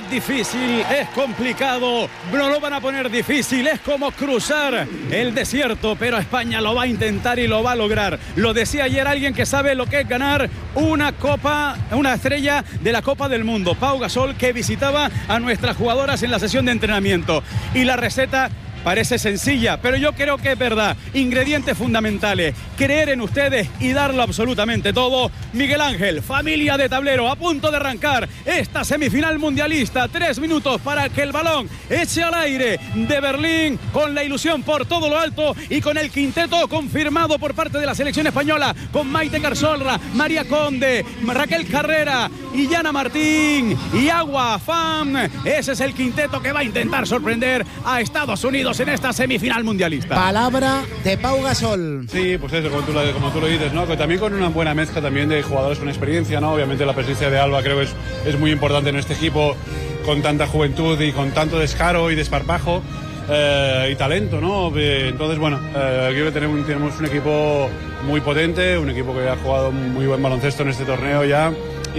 difícil, es complicado, no lo van a poner difícil, es como cruzar el desierto, pero España lo va a intentar y lo va a lograr. Lo decía ayer alguien que sabe lo que es ganar una estrella de la Copa del Mundo, Pau Gasol, que visitaba a nuestras jugadoras en la sesión de entrenamiento. Y la receta parece sencilla, pero yo creo que es verdad. Ingredientes fundamentales, creer en ustedes y darlo absolutamente todo. Miguel Ángel, familia de tablero, a punto de arrancar esta semifinal mundialista. 3 minutos para que el balón eche al aire de Berlín, con la ilusión por todo lo alto y con el quinteto confirmado por parte de la selección española, con Maite Cazorla, María Conde, Raquel Carrera, Illana Martín y Agua Fam. Ese es el quinteto que va a intentar sorprender a Estados Unidos en esta semifinal mundialista. Palabra de Pau Gasol. Sí, pues eso, como tú lo dices, ¿no? Que también con una buena mezcla también de jugadores con experiencia, ¿no? Obviamente la presencia de Alba creo que es muy importante en este equipo, con tanta juventud y con tanto descaro y desparpajo y talento, ¿no? Entonces, bueno, creo que tenemos un equipo muy potente, un equipo que ha jugado muy buen baloncesto en este torneo ya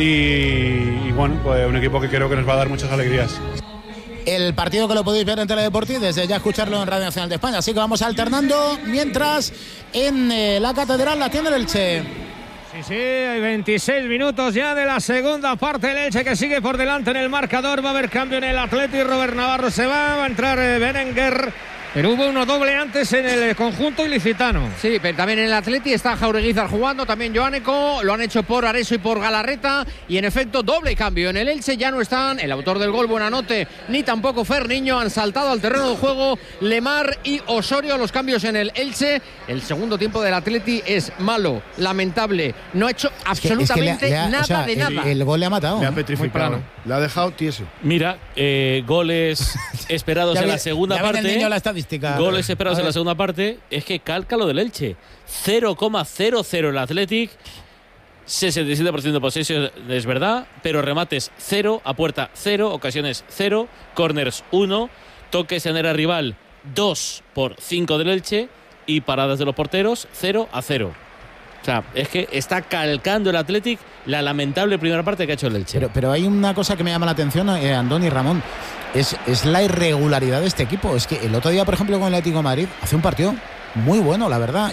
y bueno, pues un equipo que creo que nos va a dar muchas alegrías. El partido que lo podéis ver en Teledeporti, desde ya escucharlo en Radio Nacional de España. Así que vamos alternando, mientras en la Catedral la tiene el Elche. Sí, hay 26 minutos ya de la segunda parte. El Elche que sigue por delante en el marcador. Va a haber cambio en el Atleti. Robert Navarro se va a entrar Berenguer. Pero hubo uno doble antes en el conjunto ilicitano. Sí, pero también en el Atleti está Jaureguizar jugando, también Joáneco, lo han hecho por Areso y por Galarreta, y en efecto doble cambio. En el Elche ya no están el autor del gol Buenanote ni tampoco Ferniño, han saltado al terreno de juego Lemar y Osorio. Los cambios en el Elche. El segundo tiempo del Atleti es malo, lamentable, no ha hecho absolutamente nada de nada. El gol le ha matado. Le ha petrificado, le ha dejado tieso. Mira, goles esperados en la segunda parte. Goles esperados en la segunda parte. Es que calca lo del Elche. 0,00 el Athletic. 67% de posesión, es verdad, pero remates 0, a puerta 0, ocasiones 0, corners 1, toques en área rival 2 por 5 del Elche y paradas de los porteros 0-0. O sea, es que está calcando el Athletic la lamentable primera parte que ha hecho el Elche. Pero hay una cosa que me llama la atención, Andoni y Ramón, es la irregularidad de este equipo. Es que el otro día, por ejemplo, con el Atlético de Madrid, hace un partido muy bueno, la verdad.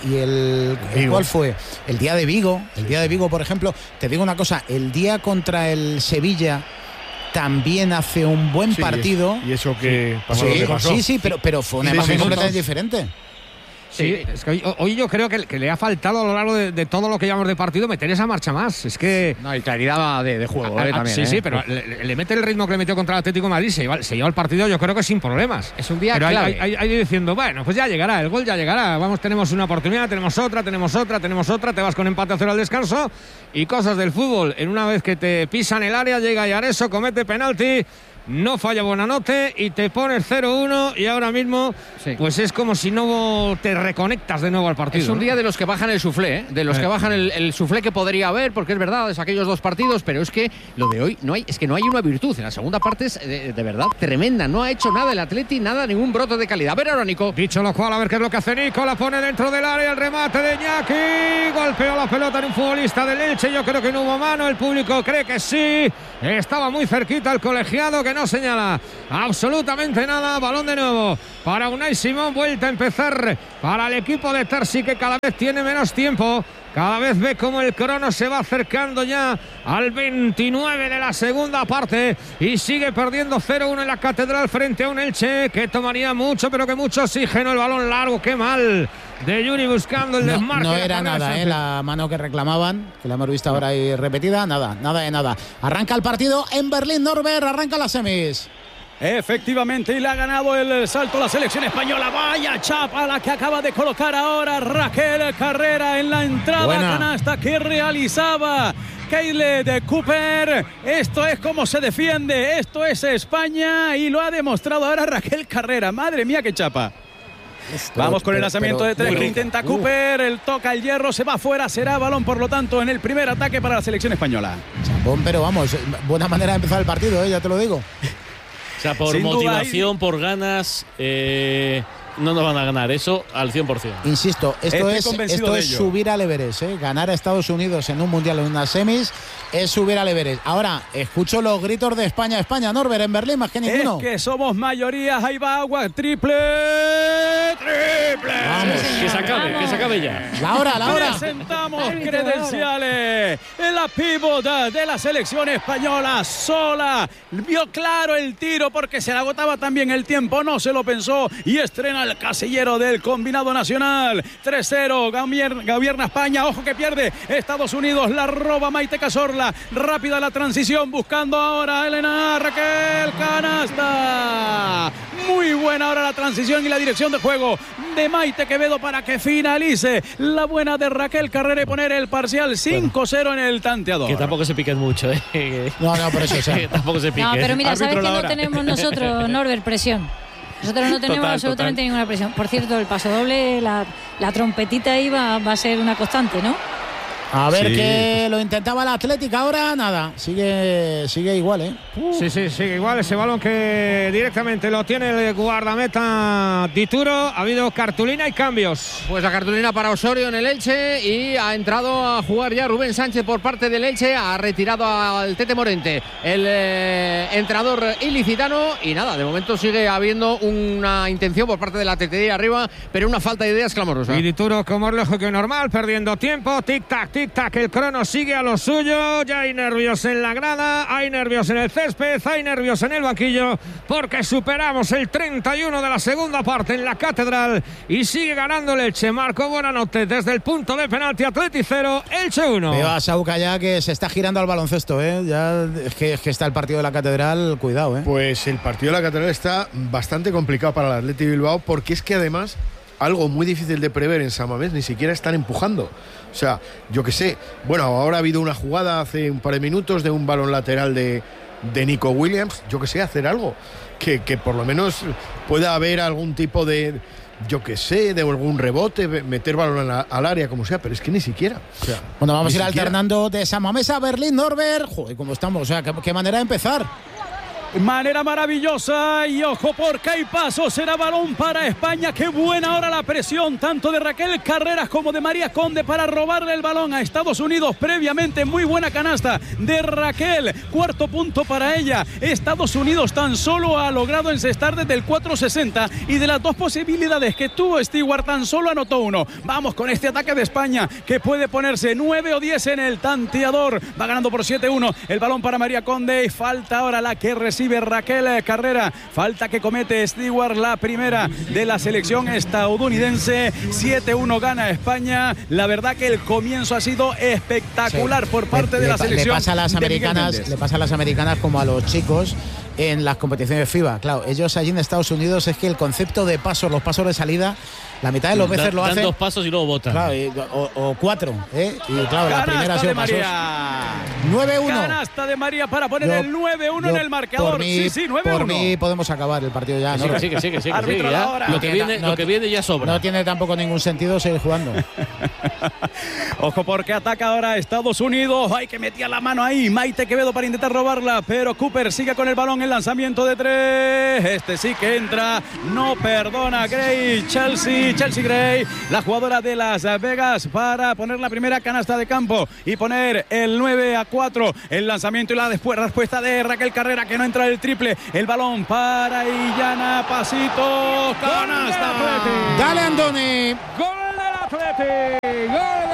Y ¿cuál fue? El día de Vigo. El día de Vigo, por ejemplo, te digo una cosa, el día contra el Sevilla también hace un buen partido. Y eso que pasó. Sí, pero fue una imagen completamente diferente. Sí, es que hoy yo creo que le ha faltado a lo largo de todo lo que llevamos de partido meter esa marcha más. Es que no hay claridad de juego también. Sí, pero le mete el ritmo que le metió contra el Atlético de Madrid, se lleva el partido yo creo que sin problemas. Es un día pero clave. Hay diciendo, bueno, pues ya llegará, el gol ya llegará. Vamos, tenemos una oportunidad, tenemos otra, te vas con empate a 0 al descanso y cosas del fútbol. En una vez que te pisan el área, llega Yareso, comete penalti. No falla Buenanote y te pones 0-1 y ahora mismo pues es como si no te reconectas de nuevo al partido. Es un día de los que bajan el suflé, de los que bajan el suflé que podría haber, porque es verdad, es aquellos dos partidos, pero es que lo de hoy no hay una virtud. En la segunda parte es de verdad tremenda, no ha hecho nada el Atleti, ningún brote de calidad. A ver ahora, Nico. Dicho lo cual, a ver qué es lo que hace Nico, la pone dentro del área, el remate de Iñaki, golpeó la pelota en un futbolista del Elche, yo creo que no hubo mano, el público cree que sí, estaba muy cerquita el colegiado que no señala absolutamente nada. Balón de nuevo para Unai Simón, vuelta a empezar para el equipo de Tarsi, que cada vez tiene menos tiempo, cada vez ve como el crono se va acercando ya al 29 de la segunda parte y sigue perdiendo 0-1 en la Catedral frente a un Elche que tomaría mucho, pero que mucho oxígeno. El balón largo, qué mal de Yuri buscando el desmarque. No era nada, la mano que reclamaban, que la hemos visto ahora ahí repetida, nada de nada. Arranca el partido en Berlín, Norbert, arranca las semis. Efectivamente, y le ha ganado el salto la selección española. Vaya chapa la que acaba de colocar ahora Raquel Carrera en la entrada canasta que realizaba Kyle de Cooper. Esto es como se defiende, esto es España y lo ha demostrado ahora Raquel Carrera. Madre mía, qué chapa. Vamos con el lanzamiento de 3 que intenta Cooper, el toca el hierro, se va afuera, será balón por lo tanto en el primer ataque para la selección española. Chapón, pero vamos, buena manera de empezar el partido, ya te lo digo. O sea, por sin motivación, por ganas, no nos van a ganar eso al 100%. Insisto, esto es subir al Everest, ¿eh? Ganar a Estados Unidos en un mundial, en unas semis, es subir al Everest. Ahora, escucho los gritos de España, España, Norbert, en Berlín, más que ninguno. Es que somos mayorías, ahí va agua, triple. Vamos. Que se acabe ya. La hora. Presentamos credenciales. La pívot de la selección española sola. Vio claro el tiro porque se le agotaba también el tiempo, no se lo pensó y estrena el casillero del combinado nacional. 3-0, gobierna España, ojo que pierde Estados Unidos, la roba Maite Cazorla. Rápida la transición, buscando ahora Elena Raquel, canasta. Muy buena ahora la transición y la dirección de juego de Maite Quevedo para que finalice la buena de Raquel Carrera y poner el parcial 5-0 en el tanteador. Que tampoco se piquen mucho, ¿eh? No, por eso. Que tampoco se piquen. No, pero mira, Árbitro, ¿sabes que no tenemos nosotros, Norbert, presión? Nosotros no tenemos absolutamente ninguna presión. Por cierto, el pasodoble, la trompetita ahí va a ser una constante, ¿no? A ver, que lo intentaba la Atlética, ahora nada, sigue igual, ¿eh? Sí, sigue igual ese balón que directamente lo tiene el guardameta Dituro. Ha habido cartulina y cambios. Pues la cartulina para Osorio en el Elche y ha entrado a jugar ya Rubén Sánchez por parte del Elche, ha retirado al Tete Morente, el entrenador ilicitano, y nada, de momento sigue habiendo una intención por parte de la Tete de arriba, pero una falta de ideas clamorosa. Y Dituro, como es lógico que normal, perdiendo tiempo, tic-tac, el crono sigue a lo suyo, ya hay nervios en la grada, hay nervios en el césped, hay nervios en el banquillo, porque superamos el 31 de la segunda parte en la Catedral y sigue ganando el Elche. Marco Buenanote desde el punto de penalti, Atleti 0, Elche 1. Veo a Sauca ya que se está girando al baloncesto, ¿eh? Ya es que está el partido de la Catedral, cuidado, ¿eh? Pues el partido de la Catedral está bastante complicado para el Atleti Bilbao, porque es que además algo muy difícil de prever en San Mamés, ni siquiera están empujando. O sea, yo qué sé, bueno, ahora ha habido una jugada hace un par de minutos de un balón lateral de Nico Williams, yo qué sé, hacer algo que por lo menos pueda haber algún tipo de, yo qué sé, de algún rebote, meter balón al área, como sea, pero es que ni siquiera. O sea, bueno, vamos a ir alternando de San Mamés a Berlín, Norbert. Joder, ¿cómo estamos? O sea, qué manera de empezar. Manera maravillosa y ojo porque hay paso, será balón para España. Qué buena ahora la presión tanto de Raquel Carreras como de María Conde para robarle el balón a Estados Unidos. Previamente muy buena canasta de Raquel, cuarto punto para ella. Estados Unidos tan solo ha logrado encestar desde el 4.60 y de las dos posibilidades que tuvo Stewart tan solo anotó uno. Vamos con este ataque de España que puede ponerse 9 o 10 en el tanteador. Va ganando por 7-1 el balón para María Conde y falta ahora la que recibe Raquel Carrera, falta que comete Stewart, la primera de la selección estadounidense. 7-1 gana España. La verdad que el comienzo ha sido espectacular por parte de la selección. Le pasa a las americanas como a los chicos en las competiciones FIBA. Claro, ellos allí en Estados Unidos es que el concepto de pasos, los pasos de salida, la mitad de los veces lo hacen. Dan 2 pasos y luego botan. Claro, o 4, ¿eh? Y claro, la primera ha sido pasos. 9-1. Canasta de María para poner el 9-1 en el marcador. Sí, 9-1. Por mí podemos acabar el partido ya, ¿no? Sí. Árbitro ya. ahora. Lo que viene ya sobra. No tiene tampoco ningún sentido seguir jugando. Ojo porque ataca ahora Estados Unidos. Hay que meter la mano ahí Maite Quevedo para intentar robarla, pero Cooper sigue con el balón. El lanzamiento de 3. Este sí que entra. No perdona Gray. Chelsea Gray, la jugadora de Las Vegas, para poner la primera canasta de campo y poner el 9-4. El lanzamiento y la respuesta de Raquel Carrera, que no entra el triple. El balón para Illana Pasito. Canasta. Dale, Andoni. Gol del Atleti.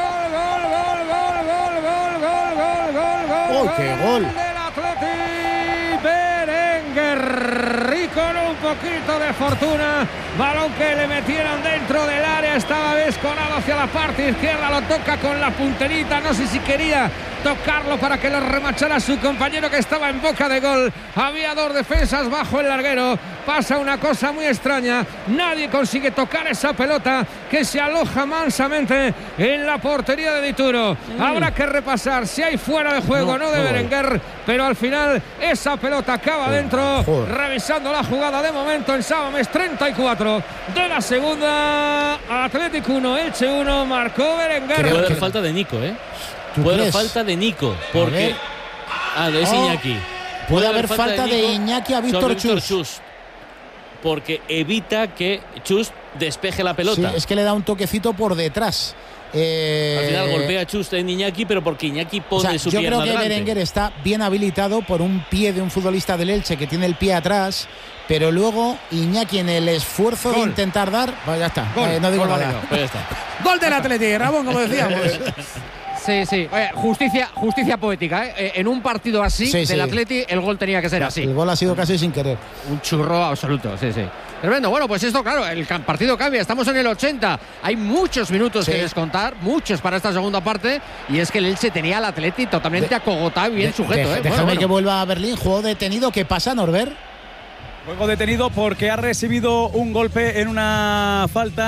Gol. ¡Qué gol! Del Atleti. Berenguer. Y con un poquito de fortuna, balón que le metieron dentro del área, estaba descolado hacia la parte izquierda, lo toca con la punterita, no sé si quería tocarlo para que lo remachara su compañero que estaba en boca de gol. Había 2 defensas bajo el larguero. Pasa una cosa muy extraña, nadie consigue tocar esa pelota que se aloja mansamente en la portería de Dituro. Habrá que repasar si hay fuera de juego no de Berenguer, pero al final esa pelota acaba dentro. Revisando la jugada de momento en San Mamés, 34 de la segunda. Atlético 1, Elche 1, marcó Berenguer. Puede haber falta de Nico, Puede haber falta de Nico, porque es Iñaki. Puede haber falta de Iñaki a Víctor Chus. porque evita que Chust despeje la pelota. Sí, es que le da un toquecito por detrás. Al final golpea Chust en Iñaki, pero porque Iñaki pone su pierna yo creo que delante. Berenguer está bien habilitado por un pie de un futbolista del Elche que tiene el pie atrás, pero luego Iñaki en el esfuerzo de intentar dar, pues ya está, no digo nada. Pues ya está. Gol del Atleti, Ramón, como decíamos. Sí. Oye, justicia poética, ¿eh? En un partido así del Atleti, el gol tenía que ser así. El gol ha sido casi sin querer. Un churro absoluto, sí. Tremendo. Bueno, pues esto, claro, el partido cambia. Estamos en el 80. Hay muchos minutos que descontar, muchos para esta segunda parte. Y es que el Elche tenía al Atleti totalmente acogotado y bien sujeto. Déjame que vuelva a Berlín. Juego detenido. ¿Qué pasa, Norbert? Juego detenido porque ha recibido un golpe en una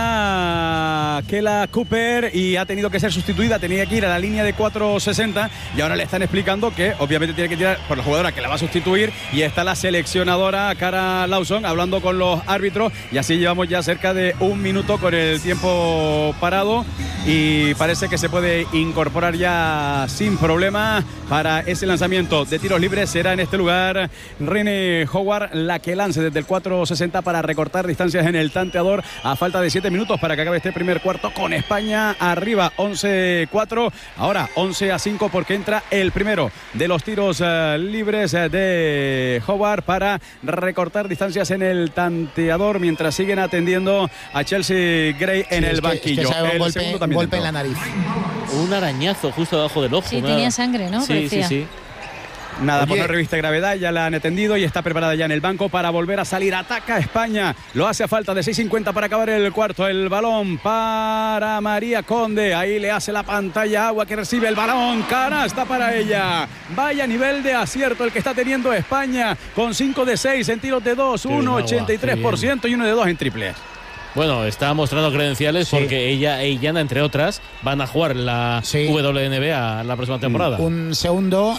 falta Kela Cooper y ha tenido que ser sustituida. Tenía que ir a la línea de 4.60 y ahora le están explicando que obviamente tiene que tirar por la jugadora que la va a sustituir, y está la seleccionadora Cara Lawson hablando con los árbitros, y así llevamos ya cerca de un minuto con el tiempo parado y parece que se puede incorporar ya sin problema para ese lanzamiento de tiros libres. Será en este lugar René Howard la que lance desde el 4.60 para recortar distancias en el tanteador a falta de 7 minutos para que acabe este primer cuarto con España arriba 11-4, ahora 11-5 porque entra el primero de los tiros libres de Howard para recortar distancias en el tanteador mientras siguen atendiendo a Chelsea Gray en el banquillo. Es que un golpe en la nariz. Un arañazo justo debajo del ojo. Sí, tenía sangre, ¿no? Sí. Nada, por no revista gravedad, ya la han atendido y está preparada ya en el banco para volver a salir. Ataca España, lo hace a falta de 6.50 para acabar el cuarto. El balón para María Conde, ahí le hace la pantalla Agua que recibe el balón, canasta para ella. Vaya nivel de acierto el que está teniendo España, con 5 de 6 en tiros de 2, 1,83% y 1 de 2 en triples. Bueno, está mostrando credenciales porque ella y Yana, entre otras, van a jugar la WNBA la próxima temporada. Un segundo,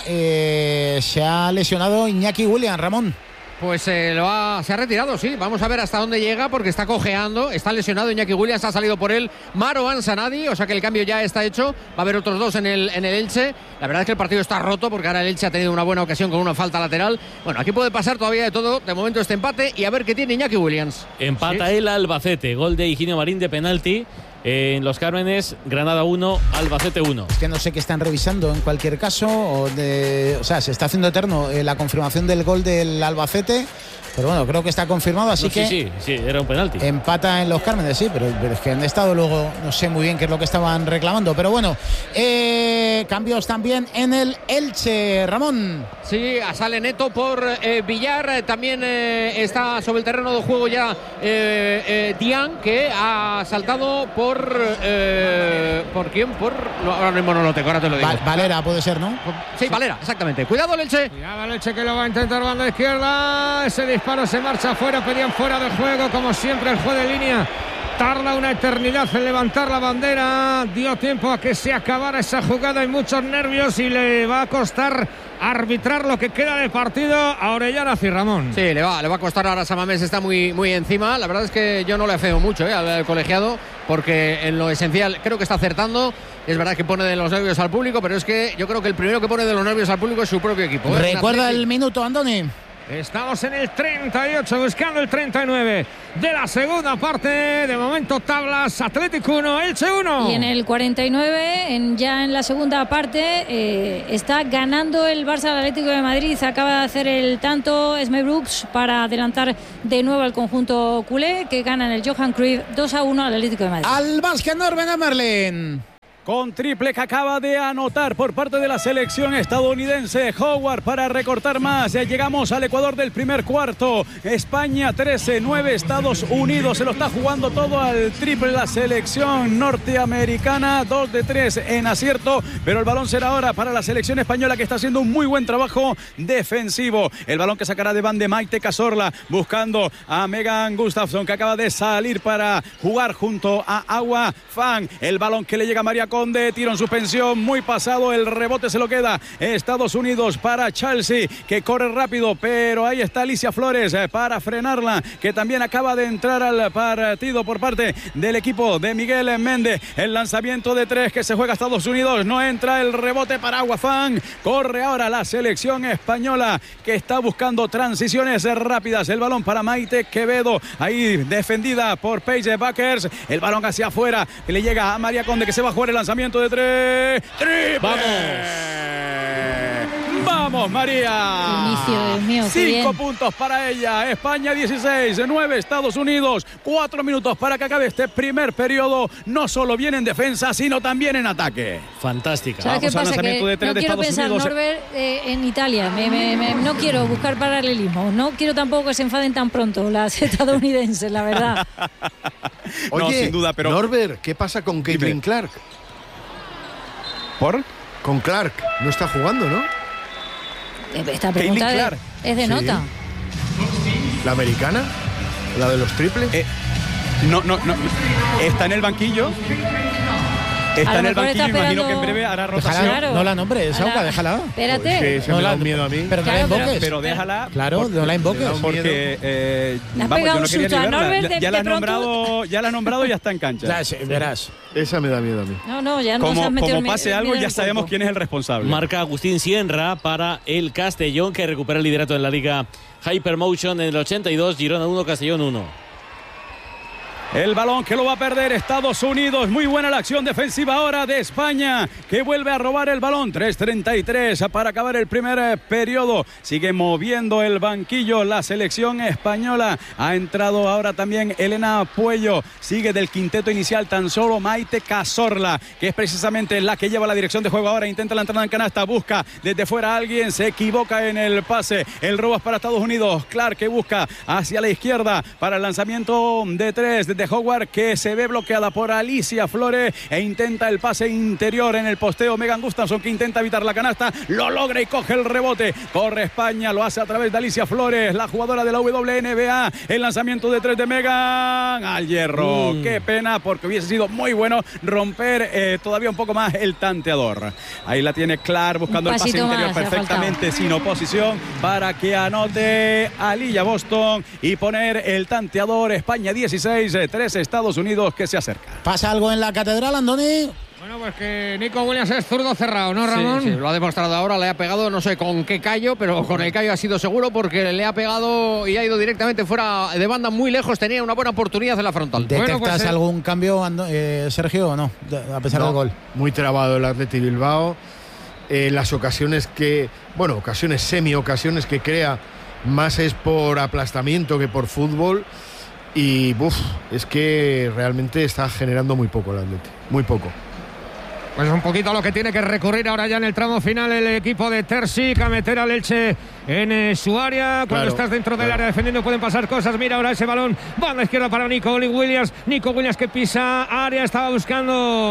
se ha lesionado Iñaki Williams, Ramón. Pues se ha retirado, sí. Vamos a ver hasta dónde llega porque está cojeando, está lesionado Iñaki Williams, ha salido por él Marouane Sanadi, o sea que el cambio ya está hecho. Va a haber otros dos en el Elche. La verdad es que el partido está roto porque ahora el Elche ha tenido una buena ocasión con una falta lateral. Bueno, aquí puede pasar todavía de todo. De momento este empate y a ver qué tiene Iñaki Williams. Empata el Albacete, gol de Higinio Marín de penalti. En Los Cármenes, Granada 1, Albacete 1. Es que no sé qué están revisando en cualquier caso. O sea, se está haciendo eterno la confirmación del gol del Albacete. Pero bueno, creo que está confirmado, así que... Sí, era un penalti. Empata en Los Cármenes, sí, pero es que han estado luego, no sé muy bien qué es lo que estaban reclamando. Pero bueno, cambios también en el Elche, Ramón. Sí, sale Neto por Villar, también está sobre el terreno de juego ya Dian, que ha saltado ¿por quién? Ahora mismo no lo tengo, ahora te lo digo. Valera puede ser, ¿no? Sí, Valera, exactamente. Cuidado el Elche. Cuidado el Elche que lo va a intentar banda izquierda. Ese disparo se marcha afuera, pedían fuera de juego, como siempre el juez de línea tarda una eternidad en levantar la bandera, dio tiempo a que se acabara esa jugada, hay muchos nervios y le va a costar arbitrar lo que queda de partido a Orellana y Ramón. Sí, le va a costar. Ahora Samamés está muy encima. La verdad es que yo no le afeo mucho al colegiado, porque en lo esencial creo que está acertando. Es verdad que pone de los nervios al público, pero es que yo creo que el primero que pone de los nervios al público es su propio equipo. Recuerda el minuto, Andoni. Estamos en el 38, buscando el 39 de la segunda parte. De momento tablas, Atlético 1, Elche 1. Y en el 49, ya en la segunda parte, está ganando el Barça al Atlético de Madrid. Acaba de hacer el tanto Esme Brooks para adelantar de nuevo al conjunto culé, que gana en el Johan Cruyff 2-1 al Atlético de Madrid. Al básquet Norben Merlin. Con triple que acaba de anotar por parte de la selección estadounidense Howard para recortar más. Ya llegamos al Ecuador del primer cuarto. España 13-9, Estados Unidos se lo está jugando todo al triple la selección norteamericana. 2 de 3 en acierto, pero el balón será ahora para la selección española, que está haciendo un muy buen trabajo defensivo. El balón que sacará de banda Maite Cazorla, buscando a Megan Gustafsson, que acaba de salir para jugar junto a Agua Fan. El balón que le llega a María Conde, tiro en suspensión, muy pasado, el rebote se lo queda Estados Unidos para Chelsea, que corre rápido, pero ahí está Alicia Flores para frenarla, que también acaba de entrar al partido por parte del equipo de Miguel Méndez. El lanzamiento de 3 que se juega Estados Unidos, no entra, el rebote para Aguafán. Corre ahora la selección española, que está buscando transiciones rápidas. El balón para Maite Quevedo, ahí defendida por Paige Buckers. El balón hacia afuera, que le llega a María Conde, que se va a jugar el lanzamiento de 3. ¡Triple! ¡Vamos, María! Inicio, Dios mío, 5 puntos para ella. España 16, 9 Estados Unidos. 4 minutos para que acabe este primer periodo. No solo viene en defensa, sino también en ataque. Fantástica. ¿Sabes qué pasa? Que no quiero pensar, Norbert, en Italia. No quiero buscar paralelismo. No quiero tampoco que se enfaden tan pronto las estadounidenses, la verdad. Oye, no, sin duda, pero Norbert, ¿qué pasa con Caitlin Clark? ¿Por? Con Clark. No está jugando, ¿no? Esta pregunta es de nota. ¿La americana? ¿La de los triples? No. Está en el banquillo. Está en el banquillo, imagino que en breve hará rotación. Claro. No la nombres, Sauca, déjala. Espérate. Sí, no la miedo a mí. Pero no la invoques. Pero déjala. Claro, no la invoques. Porque vamos, yo no quería ni verla. Ya la has nombrado y ya está en cancha. Verás. Esa me da miedo a mí. No, ya no se has metido. Como pase algo, ya sabemos quién es el responsable. Marca Agustín Sienra para el Castellón, que recupera el liderato en la Liga Hypermotion en el 82. Girona 1, Castellón 1. El balón que lo va a perder Estados Unidos. Muy buena la acción defensiva ahora de España, que vuelve a robar el balón. 3:33 para acabar el primer periodo. Sigue moviendo el banquillo la selección española. Ha entrado ahora también Elena Puello. Sigue del quinteto inicial tan solo Maite Cazorla, que es precisamente la que lleva la dirección de juego ahora. Intenta la entrada en canasta, busca desde fuera a alguien, se equivoca en el pase. El robo es para Estados Unidos. Clark, que busca hacia la izquierda para el lanzamiento de 3 desde Howard, que se ve bloqueada por Alicia Flores e intenta el pase interior en el posteo. Megan Gustafson, que intenta evitar la canasta, lo logra y coge el rebote. Corre España, lo hace a través de Alicia Flores, la jugadora de la WNBA. El lanzamiento de 3 de Megan al hierro. Qué pena, porque hubiese sido muy bueno romper todavía un poco más el tanteador. Ahí la tiene Clark buscando el pase interior perfectamente sin oposición para que anote Aliyah Boston y poner el tanteador. España 16, 3 Estados Unidos, que se acerca. ¿Pasa algo en la catedral, Andoni? Bueno, pues que Nico Williams es zurdo cerrado, ¿no, Ramón? Sí, lo ha demostrado ahora, le ha pegado, no sé con qué callo, pero con el callo ha sido seguro, porque le ha pegado y ha ido directamente fuera de banda, muy lejos, tenía una buena oportunidad en la frontal. ¿Detectas algún cambio, Sergio, o no? A pesar del gol. Muy trabado el Athletic Bilbao. Las ocasiones semi-ocasiones que crea, más es por aplastamiento que por fútbol. Y es que realmente está generando muy poco el Atleti, muy poco. Pues un poquito lo que tiene que recurrir ahora ya en el tramo final el equipo de Terzic, a meter al Elche en su área. Cuando estás dentro del área defendiendo pueden pasar cosas. Mira ahora ese balón, banda izquierda para Nico Williams. Nico Williams, que pisa área, estaba buscando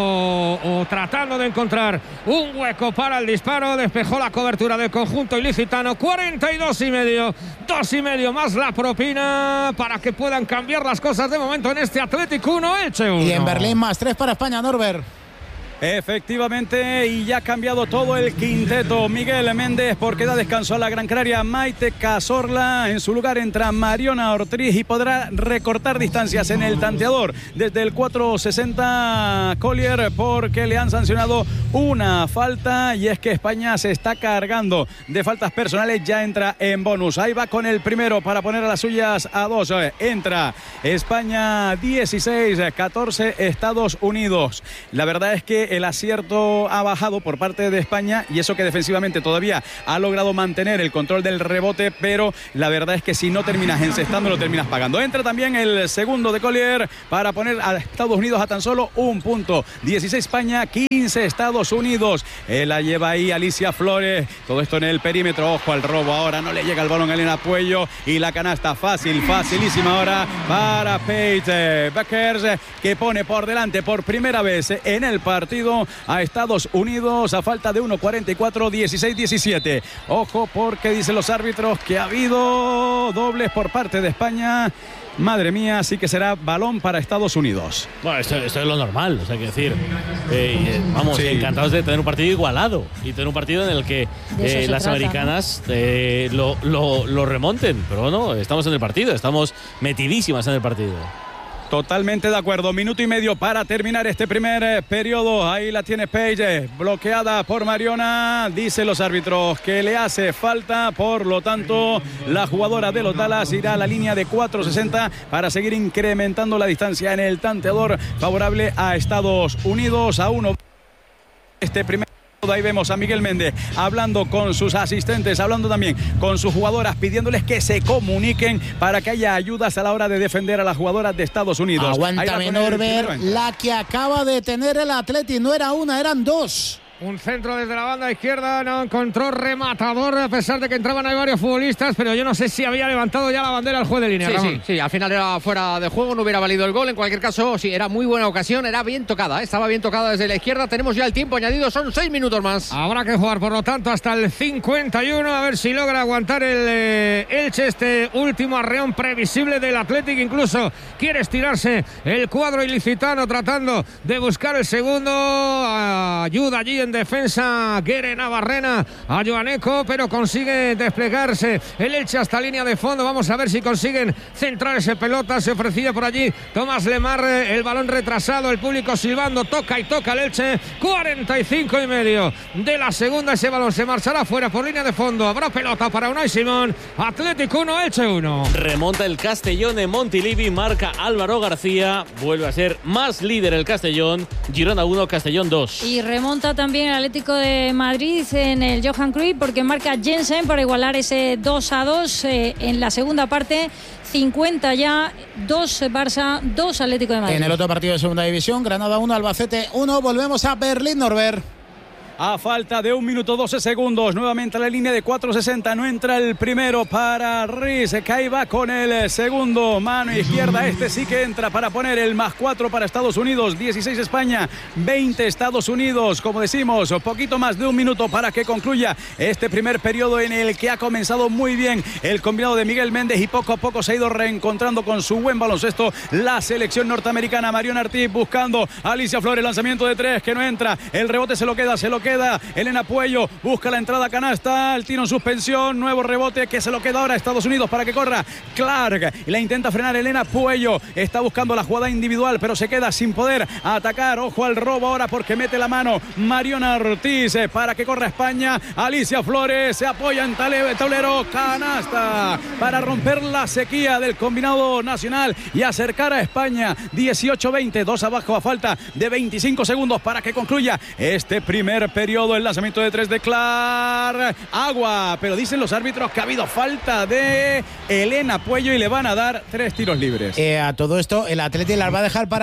o tratando de encontrar un hueco para el disparo. Despejó la cobertura del conjunto ilicitano. 42,5, 2,5 más la propina para que puedan cambiar las cosas de momento en este Athletic 1, Elche 1. Y en Berlín más 3 para España, Norbert. Efectivamente, y ya ha cambiado todo el quinteto. Miguel Méndez, porque da descanso a la gran canaria Maite Cazorla. En su lugar entra Mariona Ortiz y podrá recortar distancias en el tanteador desde el 4.60 Collier, porque le han sancionado una falta, y es que España se está cargando de faltas personales. Ya entra en bonus. Ahí va con el primero para poner a las suyas a 2. Entra España 16, 14 Estados Unidos. La verdad es que el acierto ha bajado por parte de España, y eso que defensivamente todavía ha logrado mantener el control del rebote, pero la verdad es que si no terminas encestando, lo terminas pagando. Entra también el segundo de Collier para poner a Estados Unidos a tan solo un punto. 16 España, 15 Estados Unidos. La lleva ahí Alicia Flores. Todo esto en el perímetro. Ojo al robo ahora. No le llega el balón a Elena Puello. Y la canasta facilísima ahora para Paige Buckers, que pone por delante por primera vez en el partido a Estados Unidos a falta de 1.44, 16-17. Ojo, porque dicen los árbitros que ha habido dobles por parte de España madre mía, sí que será balón para Estados Unidos. Bueno, esto es lo normal, o sea, que decir, vamos, encantados de tener un partido igualado y tener un partido en el que las americanas lo remonten, pero no, estamos en el partido, estamos metidísimas en el partido. Totalmente de acuerdo. Minuto y medio para terminar este primer periodo. Ahí la tiene Page, bloqueada por Mariona. Dicen los árbitros que le hace falta. Por lo tanto, la jugadora de los Dallas irá a la línea de 4.60 para seguir incrementando la distancia en el tanteador favorable a Estados Unidos. A 1. Este primer. Ahí vemos a Miguel Méndez hablando con sus asistentes, hablando también con sus jugadoras, pidiéndoles que se comuniquen para que haya ayudas a la hora de defender a las jugadoras de Estados Unidos. Aguántame, Norbert, la que acaba de tener el Atleti no era una, eran dos. Un centro desde la banda izquierda, no encontró rematador, a pesar de que entraban ahí varios futbolistas, pero yo no sé si había levantado ya la bandera el juez de línea. Sí, al final era fuera de juego, no hubiera valido el gol. En cualquier caso, sí, era muy buena ocasión, era bien tocada, estaba bien tocada desde la izquierda. Tenemos ya el tiempo añadido, son 6 minutos más. Habrá que jugar, por lo tanto, hasta el 51, a ver si logra aguantar el Elche, este último arreón previsible del Athletic. Incluso quiere estirarse el cuadro ilicitano, tratando de buscar el segundo. Ayuda allí en defensa Guere Navarrena a Joaneco, pero consigue desplegarse el Elche hasta línea de fondo. Vamos a ver si consiguen centrar esa pelota. Se ofrecía por allí Tomás Lemar, el balón retrasado, el público silbando, toca y toca el Elche. 45 y medio de la segunda, ese balón se marchará fuera por línea de fondo. Habrá pelota para Unai Simón. Atlético 1, Elche 1. Remonta el Castellón en Montilivi, marca Álvaro García, vuelve a ser más líder el Castellón. Girona 1, Castellón 2. Y remonta también el Atlético de Madrid en el Johan Cruyff, porque marca Jensen para igualar ese 2-2 en la segunda parte. 50 ya, 2 Barça, 2 Atlético de Madrid. En el otro partido de segunda división, Granada 1, Albacete 1. Volvemos a Berlín, Norbert. A falta de 1 minuto 12 segundos, nuevamente a la línea de 4.60, no entra el primero para Riz, que ahí va con el segundo, mano izquierda, este sí que entra para poner el +4 para Estados Unidos, 16 España, 20 Estados Unidos, como decimos, poquito más de 1 minuto para que concluya este primer periodo en el que ha comenzado muy bien el combinado de Miguel Méndez y poco a poco se ha ido reencontrando con su buen baloncesto la selección norteamericana. Mariona Ortiz buscando a Alicia Flores, lanzamiento de 3 que no entra, el rebote se lo queda Elena Puello, busca la entrada canasta, el tiro en suspensión, nuevo rebote que se lo queda ahora a Estados Unidos para que corra Clark, y la intenta frenar Elena Puello, está buscando la jugada individual pero se queda sin poder atacar. Ojo al robo ahora porque mete la mano Mariona Ortiz para que corra España. Alicia Flores se apoya en tablero, canasta para romper la sequía del combinado nacional y acercar a España. 18-20, 2 abajo a falta de 25 segundos para que concluya este primer periodo. El lanzamiento de 3 de Clark, agua, pero dicen los árbitros que ha habido falta de Elena Puello y le van a dar 3 tiros libres. A todo esto el Atleti las va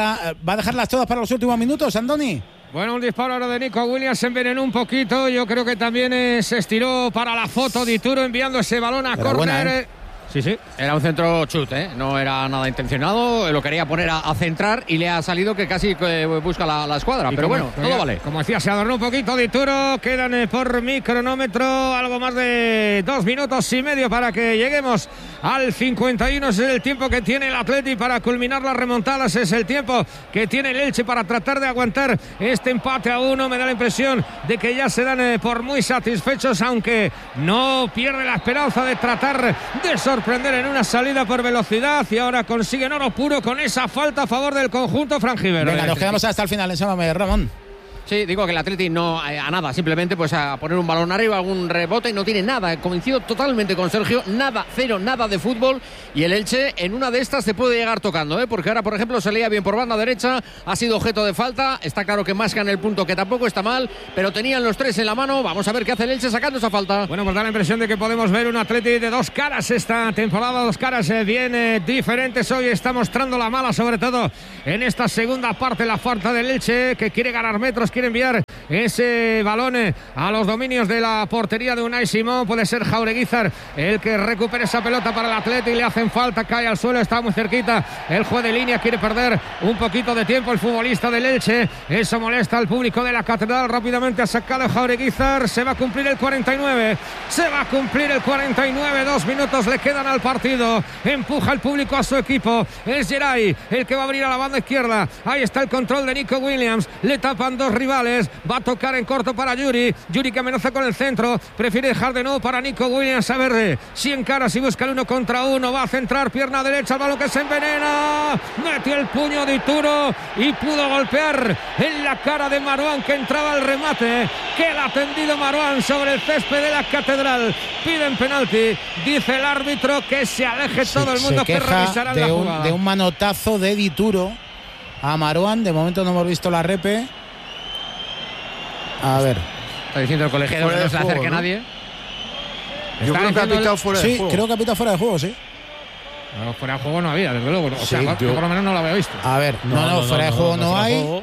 a dejarlas todas para los últimos minutos, Andoni. Bueno, un disparo ahora de Nico Williams, se envenenó un poquito, yo creo que también se estiró para la foto de Ituro enviando ese balón a córner. Sí. Era un centro chut, no era nada intencionado, lo quería poner a centrar y le ha salido que casi busca la escuadra, pero bueno, todo vale. Como decía, se adornó un poquito de Turo, quedan por mi cronómetro algo más de 2 minutos y medio para que lleguemos al 51, ese es el tiempo que tiene el Atleti para culminar las remontadas, es el tiempo que tiene el Elche para tratar de aguantar este empate a 1, me da la impresión de que ya se dan por muy satisfechos, aunque no pierde la esperanza de tratar de sorprender en una salida por velocidad y ahora consiguen oro puro con esa falta a favor del conjunto franjiverde. Venga, nos quedamos hasta el final, ensómame, Ramón. Sí, digo que el Atleti no a nada, simplemente pues a poner un balón arriba, algún rebote y no tiene nada. Coincido totalmente con Sergio, nada, cero, nada de fútbol y el Elche en una de estas se puede llegar tocando, porque ahora por ejemplo se leía bien por banda derecha, ha sido objeto de falta, está claro que mascan el punto que tampoco está mal, pero tenían los 3 en la mano, vamos a ver qué hace el Elche sacando esa falta. Bueno, pues da la impresión de que podemos ver un Atleti de 2 caras esta temporada, 2 caras bien diferentes, hoy está mostrando la mala sobre todo en esta segunda parte, la falta del Elche que quiere ganar metros, Pumas quiere enviar ese balón a los dominios de la portería de Unai Simón. Puede ser Jaureguizar el que recupere esa pelota para el Atleti. Le hacen falta, cae al suelo, está muy cerquita. El juez de línea quiere perder un poquito de tiempo el futbolista del Elche. Eso molesta al público de la Catedral. Rápidamente ha sacado Jaureguizar. Se va a cumplir el 49. Se va a cumplir el 49. 2 minutos le quedan al partido. Empuja el público a su equipo. Es Geray el que va a abrir a la banda izquierda. Ahí está el control de Nico Williams. Le tapan 2 rivales. Va a tocar en corto para Yuri. Yuri que amenaza con el centro. Prefiere dejar de nuevo para Nico Williams. A ver si encara, si busca el 1 contra 1. Va a centrar pierna derecha. El balón que se envenena. Metió el puño de Ituro y pudo golpear en la cara de Marouane, que entraba al remate. Que el atendido Marouane sobre el césped de la Catedral. Piden penalti. Dice el árbitro que se aleje todo el mundo, que revisarán la jugada. De un manotazo de Dituro a Marouane. De momento no hemos visto la repe. A ver. Está diciendo el colegiado que no se le acerque a nadie. Yo creo que ha pitado fuera de juego. Sí, creo que ha pitado fuera de juego, sí. No, fuera de juego no había, desde luego. O sea, yo por lo menos no lo había visto. A ver, no, fuera de juego no hay.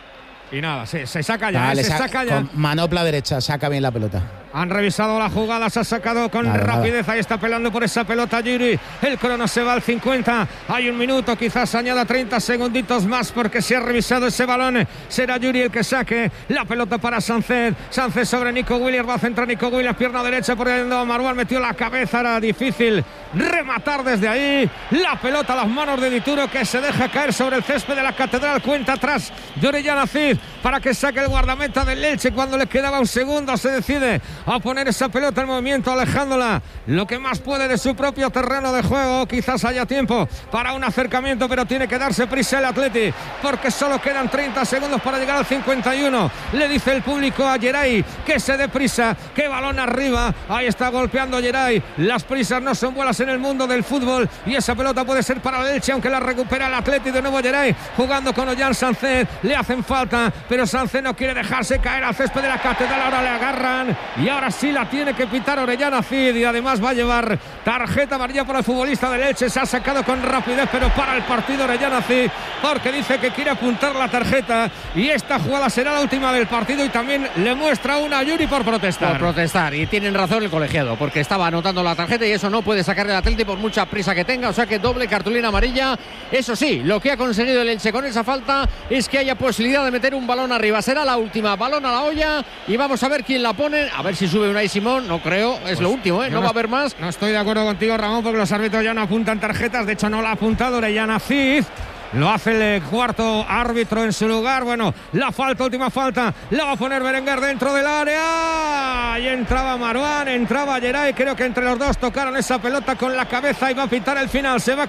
Y nada, se saca ya, se saca ya. Con manopla derecha, saca bien la pelota. Han revisado la jugada, se ha sacado con rapidez. Ahí está pelando por esa pelota Yuri. El crono se va al 50. Hay 1 minuto, quizás añada 30 segunditos más porque se ha revisado ese balón. Será Yuri el que saque la pelota para Sánchez. Sánchez sobre Nico Williams. Va a centrar Nico Williams, pierna derecha por el Marouane. Metió la cabeza, era difícil rematar desde ahí. La pelota a las manos de Dituro, que se deja caer sobre el césped de la Catedral. Cuenta atrás de Orellana Cid para que saque el guardameta del Elche. Cuando le quedaba 1 segundo se decide a poner esa pelota en movimiento, alejándola lo que más puede de su propio terreno de juego. Quizás haya tiempo para un acercamiento, pero tiene que darse prisa el Atleti porque solo quedan 30 segundos para llegar al 51. Le dice el público a Geray que se dé prisa, que balón arriba. Ahí está golpeando Geray. Las prisas no son buenas en el mundo del fútbol y esa pelota puede ser para el Elche, aunque la recupera el Atleti. De nuevo Geray jugando con Ollán Sánchez. Le hacen falta, pero Sánchez no quiere dejarse caer al césped de la Catedral. Ahora le agarran y ahora sí la tiene que pitar Orellana Cid, y además va a llevar tarjeta amarilla para el futbolista del Elche. Se ha sacado con rapidez, pero para el partido Orellana Cid, porque dice que quiere apuntar la tarjeta y esta jugada será la última del partido, y también le muestra una a Yuri por protestar. Y tienen razón el colegiado, porque estaba anotando la tarjeta y eso no puede sacarle el Atleti por mucha prisa que tenga, o sea que doble cartulina amarilla. Eso sí, lo que ha conseguido el Elche con esa falta es que haya posibilidad de meter un balón arriba. Será la última, balón a la olla, y vamos a ver quién la pone, a ver si sube Unai Simón. No creo, es pues lo último, no va a haber más. No estoy de acuerdo contigo, Ramón, porque los árbitros ya no apuntan tarjetas. De hecho no la ha apuntado Orellana Cid. Lo hace el cuarto árbitro en su lugar. Bueno, la falta, última falta, la va a poner Berenguer dentro del área. Y entraba Marouane, entraba Geray. Creo que entre los dos tocaron esa pelota con la cabeza y va a pitar el final. Se va a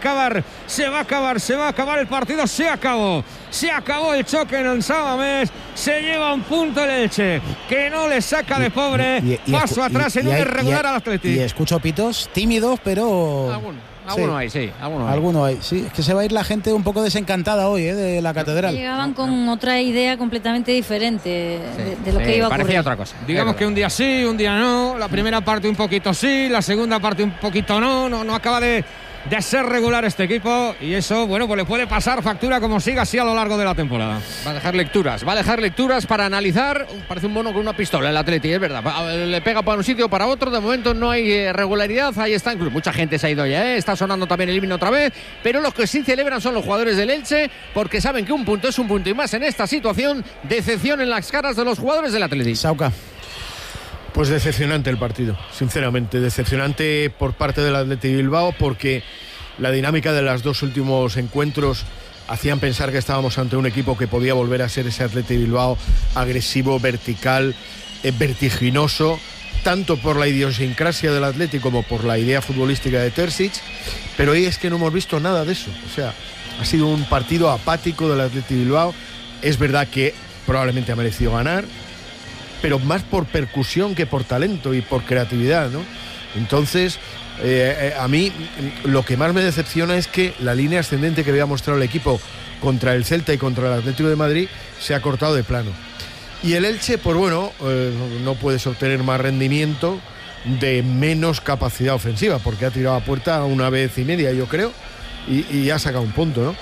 acabar el partido. Se acabó el choque en el Samamés. Se lleva 1 punto el Elche, que no le saca de pobre. Paso atrás en un irregular al Atleti. Y escucho pitos tímidos, pero... Alguno hay, sí. Alguno hay, sí. Es que se va a ir la gente un poco desencantada hoy, de la Catedral. Llegaban con otra idea completamente diferente de lo que iba a ocurrir. Parecía otra cosa. Digamos que un día sí, un día no. La primera parte un poquito sí, la segunda parte un poquito no. No acaba de ser regular este equipo, y eso, bueno, pues le puede pasar factura como siga así a lo largo de la temporada. Va a dejar lecturas para analizar. Parece un mono con una pistola el Atleti, es verdad. Le pega para un sitio, para otro. De momento no hay regularidad. Ahí está, incluso mucha gente se ha ido ya, está sonando también el himno otra vez, pero los que sí celebran son los jugadores del Elche, porque saben que 1 punto es 1 punto, y más en esta situación. Decepción en las caras de los jugadores del Atleti. Sauca. Pues decepcionante el partido, sinceramente, decepcionante por parte del Athletic Bilbao, porque la dinámica de los 2 últimos encuentros hacían pensar que estábamos ante un equipo que podía volver a ser ese Athletic Bilbao agresivo, vertical, vertiginoso, tanto por la idiosincrasia del Athletic como por la idea futbolística de Terzic, pero hoy es que no hemos visto nada de eso. O sea, ha sido un partido apático del Athletic Bilbao. Es verdad que probablemente ha merecido ganar, pero más por percusión que por talento y por creatividad, ¿no? Entonces, a mí lo que más me decepciona es que la línea ascendente que había mostrado el equipo contra el Celta y contra el Atlético de Madrid se ha cortado de plano. Y el Elche, pues bueno, no puedes obtener más rendimiento de menos capacidad ofensiva, porque ha tirado a puerta 1 vez y media, yo creo, y ha sacado 1 punto, ¿no?